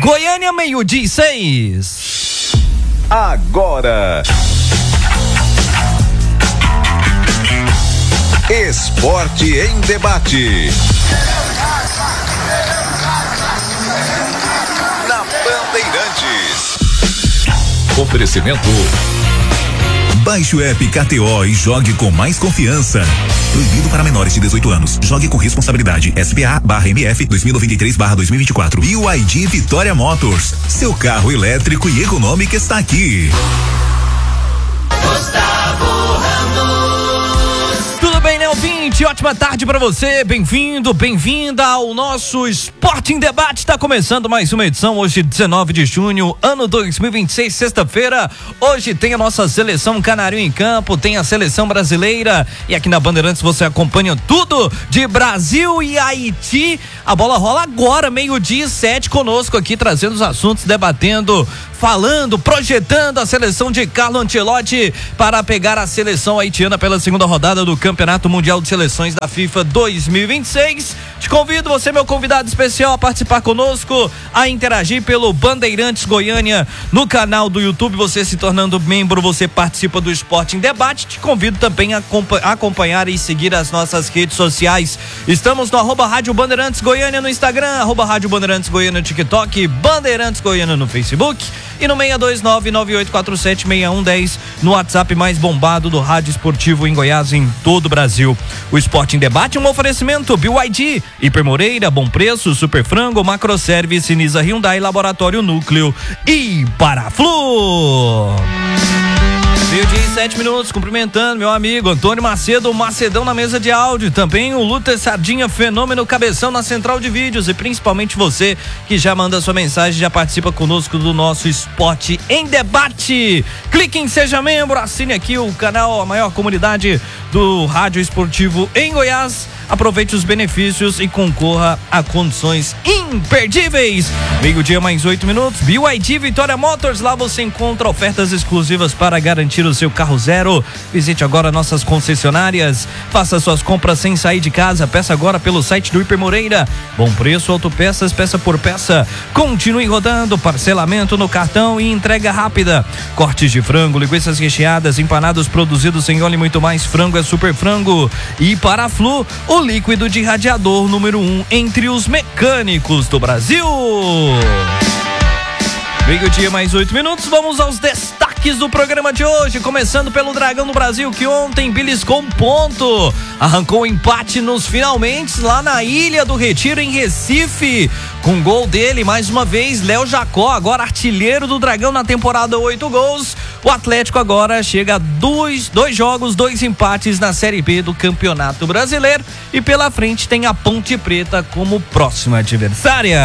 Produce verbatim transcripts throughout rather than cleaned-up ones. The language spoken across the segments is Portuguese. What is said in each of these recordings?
Goiânia, meio-dia e seis. Agora, Esporte em Debate. Na Bandeirantes. Oferecimento. Baixe o app K T O e jogue com mais confiança. Proibido para menores de dezoito anos. Jogue com responsabilidade. S P A barra M F dois mil e noventa e três barra dois mil e vinte e quatro. B Y D Vitória Motors. Seu carro elétrico e econômico está aqui. Gustavo Ramos. Tudo bem, né, ouvinte? Ótima tarde pra você. Bem-vindo, bem-vinda ao nosso Esporte em Debate. Tá começando mais uma edição. Hoje, dezenove de junho, ano dois mil e vinte e seis, sexta-feira. Hoje tem a nossa seleção canarinho em campo, tem a seleção brasileira. E aqui na Bandeirantes você acompanha tudo de Brasil e Haiti. A bola rola agora, meio-dia e sete, conosco aqui, trazendo os assuntos, debatendo, falando, projetando a seleção de Carlo Ancelotti para pegar a seleção haitiana pela segunda rodada do Campeonato Mundial de Seleções da FIFA dois mil e vinte e seis. Te convido, você, meu convidado especial, a participar conosco, a interagir pelo Bandeirantes Goiânia no canal do YouTube. Você se tornando membro, você participa do Esporte em Debate. Te convido também a acompanhar e seguir as nossas redes sociais. Estamos no arroba Rádio Bandeirantes Goiânia no Instagram, arroba Rádio Bandeirantes Goiânia no TikTok, Bandeirantes Goiânia no Facebook e no seis dois nove, nove oito quatro sete, seis um um zero no WhatsApp mais bombado do Rádio Esportivo em Goiás, em todo o Brasil. O Esporte em Debate é um oferecimento B Y D, Hiper Moreira, Bom Preço, Super Frango, Macro Service, Nisa Hyundai, Laboratório Núcleo e Paraflu. Meio-dia e sete minutos, cumprimentando meu amigo Antônio Macedo, Macedão na mesa de áudio, também o Luther Sardinha, Fenômeno Cabeção na central de vídeos, e principalmente você que já manda sua mensagem, já participa conosco do nosso Esporte em Debate. Clique em Seja Membro, assine aqui o canal, a maior comunidade do Rádio Esportivo em Goiás. Aproveite os benefícios e concorra a condições imperdíveis. Meio-dia mais oito minutos. B Y D Vitória Motors, lá você encontra ofertas exclusivas para garantir o seu carro zero. Visite agora nossas concessionárias. Faça suas compras sem sair de casa. Peça agora pelo site do Hiper Moreira. Bom Preço, Autopeças, peça por peça. Continue rodando, parcelamento no cartão e entrega rápida. Cortes de frango, linguiças recheadas, empanados produzidos sem óleo e muito mais. Frango é Super Frango. E Paraflu, o líquido de radiador número um entre os mecânicos do Brasil. Meio-dia mais oito minutos, vamos aos destaques do programa de hoje, começando pelo Dragão do Brasil, que ontem beliscou um ponto, arrancou um empate nos finalmente lá na Ilha do Retiro, em Recife, com gol dele, mais uma vez, Léo Jacó, agora artilheiro do Dragão na temporada, oito gols. O Atlético agora chega a dois, dois jogos, dois empates na Série B do Campeonato Brasileiro, e pela frente tem a Ponte Preta como próxima adversária.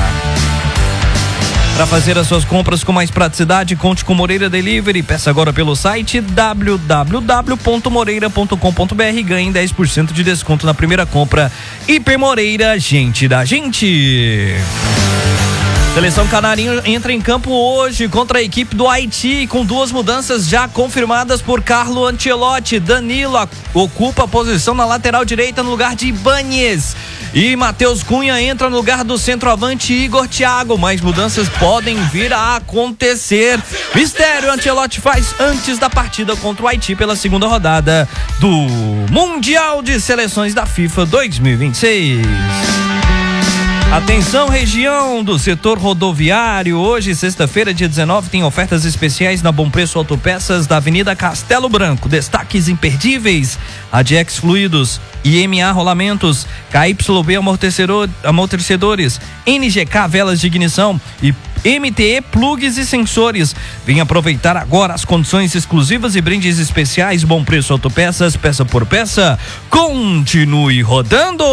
Para fazer as suas compras com mais praticidade, conte com Moreira Delivery. Peça agora pelo site w w w ponto moreira ponto com ponto b r e ganhe dez por cento de desconto na primeira compra. Hiper Moreira, gente da gente. Seleção Canarinho entra em campo hoje contra a equipe do Haiti, com duas mudanças já confirmadas por Carlo Ancelotti. Danilo ocupa a posição na lateral direita no lugar de Ibanez. E Matheus Cunha entra no lugar do centroavante Igor Thiago. Mais mudanças podem vir a acontecer. Mistério Ancelotti faz antes da partida contra o Haiti pela segunda rodada do Mundial de Seleções da FIFA dois mil e vinte e seis. Atenção, região do setor rodoviário. Hoje, sexta-feira, dia dezenove, tem ofertas especiais na Bom Preço Autopeças da Avenida Castelo Branco. Destaques imperdíveis: A D X Fluidos, I M A Rolamentos, K Y B Amortecedor, Amortecedores, N G K Velas de Ignição e M T E Plugs e Sensores. Vem aproveitar agora as condições exclusivas e brindes especiais. Bom Preço Autopeças, peça por peça. Continue rodando.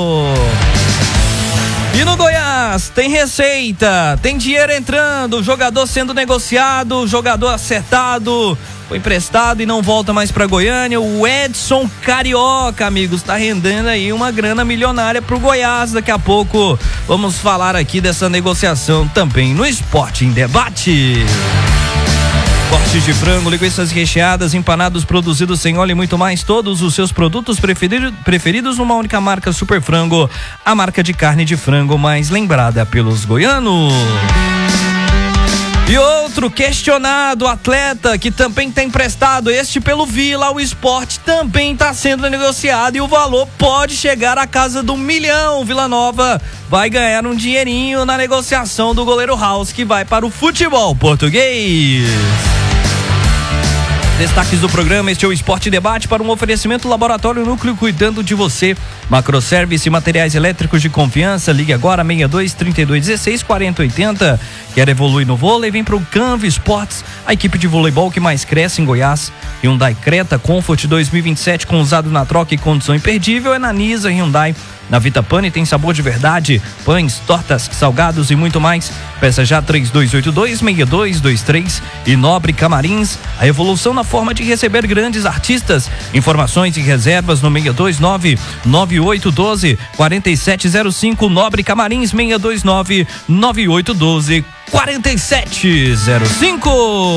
E no Goiás tem receita, tem dinheiro entrando, jogador sendo negociado, jogador acertado, foi emprestado e não volta mais para Goiânia. O Edson Carioca, amigos, tá rendendo aí uma grana milionária pro Goiás. Daqui a pouco vamos falar aqui dessa negociação também no Esporte em Debate. Cortes de frango, linguiças recheadas, empanados produzidos sem óleo e muito mais. Todos os seus produtos preferido, preferidos numa única marca, Super Frango, a marca de carne de frango mais lembrada pelos goianos. E outro questionado atleta que também tem emprestado, este pelo Vila, o Sport também está sendo negociado e o valor pode chegar à casa do milhão. Vila Nova vai ganhar um dinheirinho na negociação do goleiro House, que vai para o futebol português. Destaques do programa, este é o Esporte Debate para um oferecimento Laboratório Núcleo cuidando de você. Macroservice e materiais elétricos de confiança, ligue agora sessenta e dois, trinta e dois, dezesseis, quarenta, oitenta. Quer evoluir no vôlei? Vem para o Canva Esportes, a equipe de voleibol que mais cresce em Goiás. Hyundai Creta Comfort dois mil e vinte e sete com usado na troca e condição imperdível é na Nisa Hyundai. Na Vita Pane tem sabor de verdade, pães, tortas, salgados e muito mais. Peça já três dois oito dois, seis dois dois três. E Nobre Camarins, a evolução na forma de receber grandes artistas. Informações e reservas no seis dois nove, nove oito um dois, quatro sete zero cinco. Nobre Camarins, seis dois nove, nove oito um dois, quatro sete zero cinco.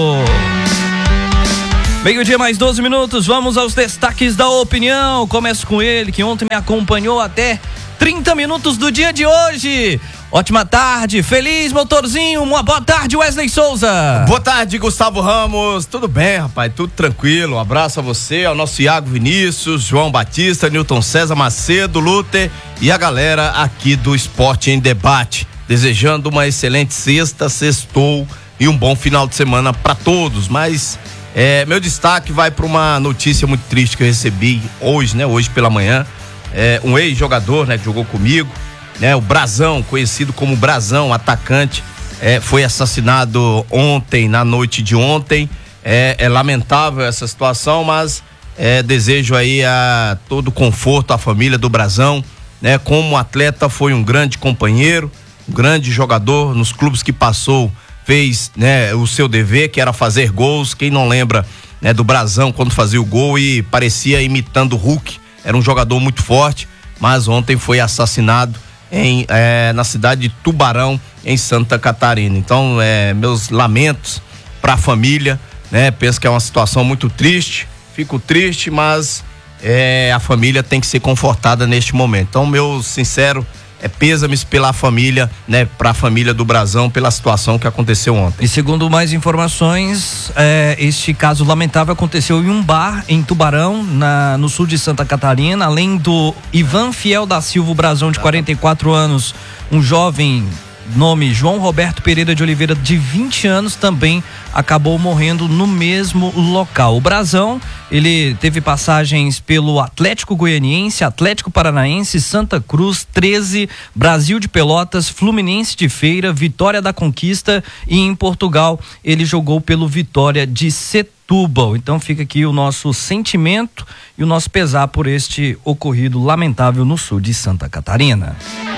Meio-dia mais doze minutos, vamos aos destaques da opinião. Começo com ele, que ontem me acompanhou até trinta minutos do dia de hoje. Ótima tarde, feliz motorzinho, uma boa tarde, Wesley Souza. Boa tarde, Gustavo Ramos, tudo bem, rapaz, tudo tranquilo, um abraço a você, ao nosso Iago Vinícius, João Batista, Newton César Macedo, Luther e a galera aqui do Esporte em Debate, desejando uma excelente sexta, sextou e um bom final de semana para todos, mas... É, meu destaque vai para uma notícia muito triste que eu recebi hoje, né? Hoje pela manhã. É, um ex-jogador, né? Que jogou comigo, né? O Brazão, conhecido como Brazão, atacante, é, foi assassinado ontem, na noite de ontem. É, é lamentável essa situação, mas é, desejo aí a todo conforto à família do Brazão, né? Como atleta foi um grande companheiro, um grande jogador nos clubes que passou. Fez, né, o seu dever, que era fazer gols. Quem não lembra, né, do Brazão quando fazia o gol e parecia imitando o Hulk, era um jogador muito forte, mas ontem foi assassinado em, é, na cidade de Tubarão, em Santa Catarina. Então, é, meus lamentos para a família, né? Penso que é uma situação muito triste, fico triste, mas é, a família tem que ser confortada neste momento. Então, meu sincero É pêsames pela família, né, para a família do Brazão, pela situação que aconteceu ontem. E segundo mais informações, é, este caso lamentável aconteceu em um bar em Tubarão, na, no sul de Santa Catarina. Além do Ivan Fiel da Silva Brazão, de quarenta e quatro anos, um jovem, nome João Roberto Pereira de Oliveira, de vinte anos, também acabou morrendo no mesmo local. O Brazão, ele teve passagens pelo Atlético Goianiense, Atlético Paranaense, Santa Cruz, treze, Brasil de Pelotas, Fluminense de Feira, Vitória da Conquista, e em Portugal ele jogou pelo Vitória de Setúbal. Então fica aqui o nosso sentimento e o nosso pesar por este ocorrido lamentável no sul de Santa Catarina.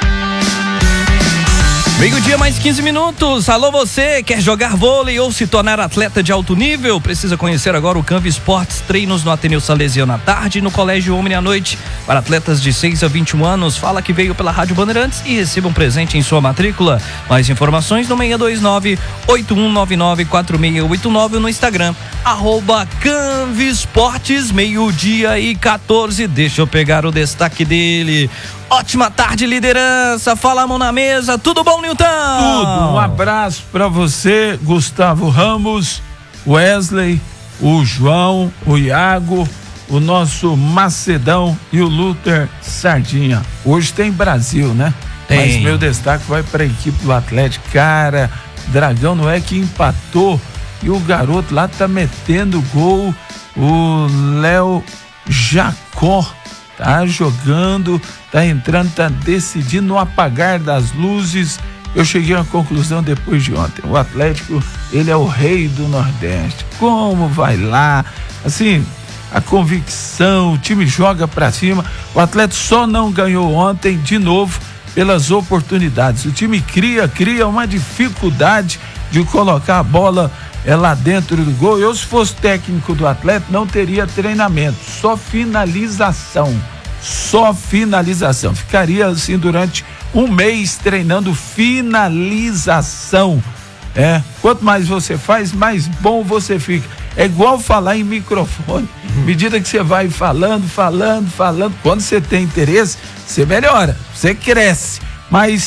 Meio-dia mais quinze minutos. Alô, você quer jogar vôlei ou se tornar atleta de alto nível? Precisa conhecer agora o Canva Esportes, treinos no Ateneu Salesiano à tarde e no Colégio Omni à noite. Para atletas de seis a vinte e um anos, fala que veio pela Rádio Bandeirantes e receba um presente em sua matrícula. Mais informações no seis dois nove, oito um nove nove, quatro seis oito nove no Instagram, arroba Canva Esportes, meio-dia e quatorze. Deixa eu pegar o destaque dele. Ótima tarde, liderança. Fala a mão na mesa. Tudo bom, Nilton? Tudo. Um abraço pra você, Gustavo Ramos, Wesley, o João, o Iago, o nosso Macedão e o Luther Sardinha. Hoje tem Brasil, né? Tem. Mas meu destaque vai pra equipe do Atlético. Cara, Dragão não é que empatou e o garoto lá tá metendo gol. O Léo Jacó tá jogando, tá entrando, tá decidindo no apagar das luzes. Eu cheguei a uma conclusão depois de ontem. O Atlético, ele é o rei do Nordeste. Como vai lá? Assim, a convicção, o time joga pra cima. O Atlético só não ganhou ontem, de novo, pelas oportunidades. O time cria, cria uma dificuldade de colocar a bola é lá dentro do gol. Eu, se fosse técnico do Atlético, não teria treinamento, só finalização, só finalização. Ficaria assim durante um mês treinando finalização. É, quanto mais você faz, mais bom você fica. É igual falar em microfone. À medida que você vai falando, falando, falando, quando você tem interesse, você melhora, você cresce. Mas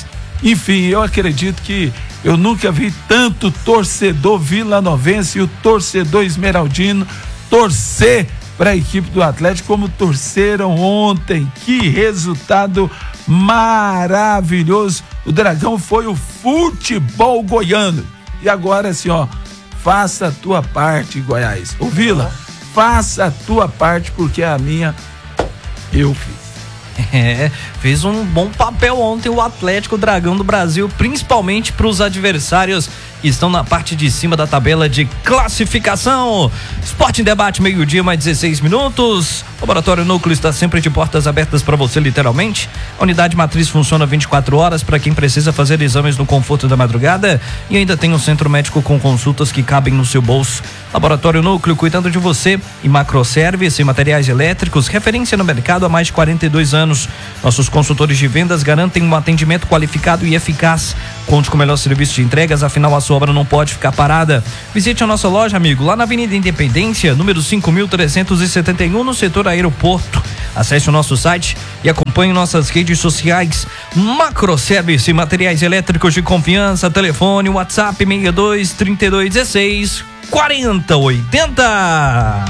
Enfim, eu acredito que eu nunca vi tanto torcedor vilanovense e o torcedor esmeraldino torcer para a equipe do Atlético como torceram ontem. Que resultado maravilhoso. O Dragão foi o futebol goiano. E agora assim, ó, faça a tua parte, Goiás. Ô Vila, faça a tua parte, porque a minha eu fiz. É, fez um bom papel ontem o Atlético Dragão do Brasil, principalmente para os adversários que estão na parte de cima da tabela de classificação. Esporte em Debate, meio-dia, mais dezesseis minutos. Laboratório Núcleo está sempre de portas abertas para você, literalmente. A unidade matriz funciona vinte e quatro horas para quem precisa fazer exames no conforto da madrugada. E ainda tem um centro médico com consultas que cabem no seu bolso. Laboratório Núcleo, cuidando de você. E Macroservice e materiais elétricos, referência no mercado há mais de quarenta e dois anos. Nossos consultores de vendas garantem um atendimento qualificado e eficaz. Conte com o melhor serviço de entregas, afinal a sua obra não pode ficar parada. Visite a nossa loja, amigo, lá na Avenida Independência, número cinco mil trezentos e setenta e um, no setor aeroporto. Acesse o nosso site e acompanhe nossas redes sociais. Macroservice e materiais elétricos de confiança. Telefone, WhatsApp sessenta e dois, trinta e dois, dezesseis, quarenta, oitenta.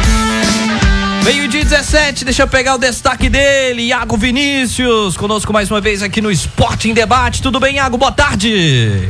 Meio-dia dezessete, deixa eu pegar o destaque dele, Iago Vinícius, conosco mais uma vez aqui no Esporte em Debate. Tudo bem, Iago? Boa tarde.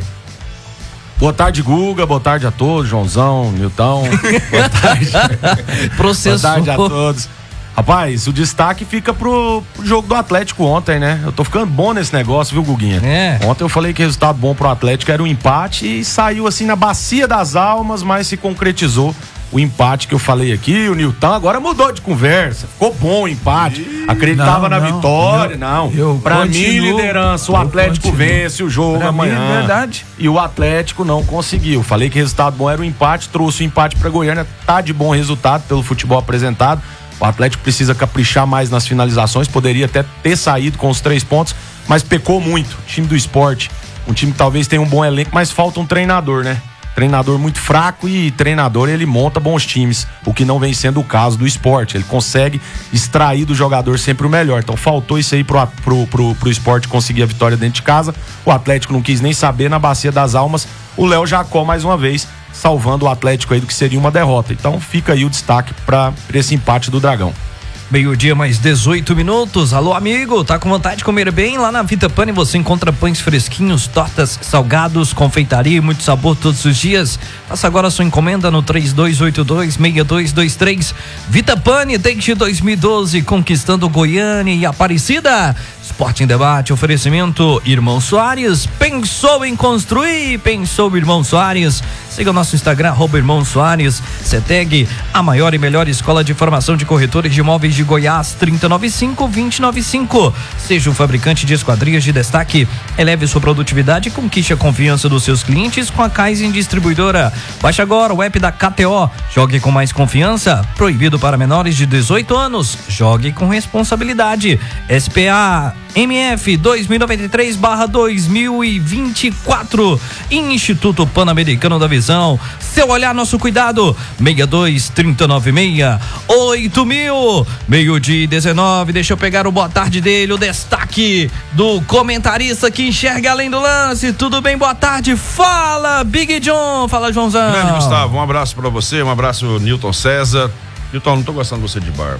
Boa tarde, Guga, boa tarde a todos, Joãozão, Nilton, boa tarde. Processou. Boa tarde a todos. Rapaz, o destaque fica pro, pro jogo do Atlético ontem, né? Eu tô ficando bom nesse negócio, viu, Guguinha? É. Ontem eu falei que resultado bom pro Atlético era um empate e saiu assim na bacia das almas, mas se concretizou o empate que eu falei aqui. O Nilton agora mudou de conversa, ficou bom o empate, Ih, acreditava não, na não, vitória, eu, não. Eu pra continuo, mim, liderança, o Atlético vence o jogo pra amanhã. Mim é verdade. E o Atlético não conseguiu. Falei que resultado bom era o empate, trouxe o empate pra Goiânia, tá de bom resultado pelo futebol apresentado. O Atlético precisa caprichar mais nas finalizações, poderia até ter saído com os três pontos, mas pecou muito. O time do Sport, um time que talvez tenha um bom elenco, mas falta um treinador, né? Treinador muito fraco, e treinador ele monta bons times, o que não vem sendo o caso do Sport. Ele consegue extrair do jogador sempre o melhor. Então faltou isso aí pro, pro, pro, pro Sport conseguir a vitória dentro de casa. O Atlético não quis nem saber, na bacia das almas. O Léo Jacó mais uma vez salvando o Atlético aí do que seria uma derrota. Então fica aí o destaque para esse empate do Dragão. Meio-dia mais dezoito minutos. Alô, amigo, tá com vontade de comer bem? Lá na Vita Pane você encontra pães fresquinhos, tortas, salgados, confeitaria e muito sabor todos os dias. Faça agora a sua encomenda no três dois oito dois, seis dois dois três. Vita Pane desde dois mil e doze, conquistando Goiânia e Aparecida. Esporte em Debate, oferecimento Irmão Soares. Pensou em construir? Pensou Irmão Soares. Siga o nosso Instagram, arroba Irmão Soares. Ceteg, a maior e melhor escola de formação de corretores de imóveis de Goiás, trinta e nove cinco, vinte e nove cinco. Seja um fabricante de esquadrias de destaque. Eleve sua produtividade e conquiste a confiança dos seus clientes com a Kaizen Distribuidora. Baixe agora o app da K T O. Jogue com mais confiança. Proibido para menores de dezoito anos. Jogue com responsabilidade. S P A M F dois mil e noventa e três barra dois mil e vinte e quatro. Instituto Pan-Americano da Visão. Seu olhar, nosso cuidado. seis dois, trinta, noventa e seis, oito mil. Meio-dia e dezenove. Deixa eu pegar o boa tarde dele, o destaque do comentarista que enxerga além do lance. Tudo bem? Boa tarde. Fala, Big John. Fala, Joãozão. Grande Gustavo, um abraço pra você, um abraço, Nilton César. Nilton, não tô gostando de você de barba.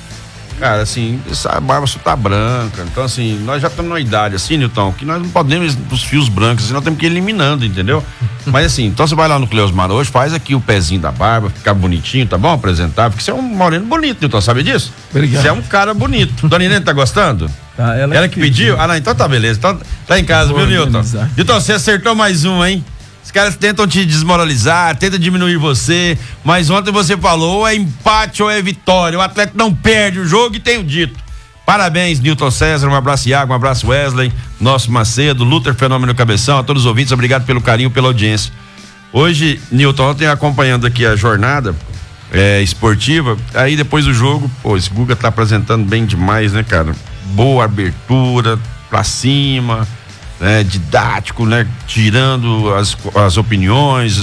Cara, assim, essa barba só tá branca. Então, assim, nós já estamos numa idade assim, Nilton, que nós não podemos os fios brancos, assim, nós temos que ir eliminando, entendeu? Mas assim, então você vai lá no Cleosmar hoje, faz aqui o pezinho da barba, ficar bonitinho, tá bom? Apresentável, porque você é um moreno bonito, Nilton, sabe disso? Obrigado. Você é um cara bonito. Dona Irene tá gostando? Tá, ela, ela que pediu? pediu? Ah, não, então tá beleza. Então tá em casa, viu, Nilton? Nilton, você acertou mais um, hein? Os caras tentam te desmoralizar, tentam diminuir você, mas ontem você falou, ou é empate ou é vitória. O Atlético não perde o jogo e tenho dito. Parabéns, Nilton César, um abraço, Iago, um abraço, Wesley, nosso Macedo, Luther Fenômeno Cabeção, a todos os ouvintes, obrigado pelo carinho, pela audiência. Hoje, Nilton, ontem acompanhando aqui a jornada é, esportiva, aí depois do jogo, pô, esse Guga tá apresentando bem demais, né, cara? Boa abertura, pra cima, né, didático, né, tirando as, as opiniões,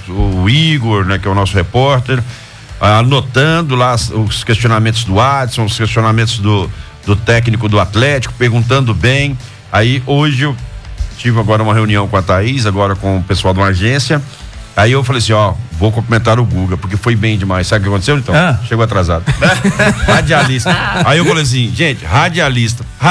o Igor, né, que é o nosso repórter, anotando lá os questionamentos do Adson, os questionamentos do, do técnico do Atlético, perguntando bem. Aí hoje eu tive agora uma reunião com a Thaís, agora com o pessoal de uma agência. Aí eu falei assim, ó, vou cumprimentar o Guga, porque foi bem demais. Sabe o que aconteceu, então? Ah. Chegou atrasado. Radialista. Aí eu falei assim, gente, radialista.